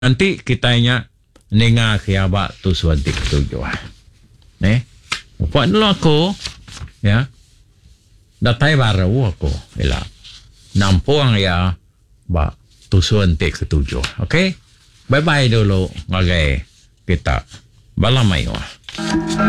Nanti kitanya ninga kiaba tu suadik tujuh. Upat dulu aku, ya. Datai baru aku, ila. Nampuang ya, ba tu suadik ketujuh. Okay? Bye-bye dulu, ngagai kita. Balamay wa.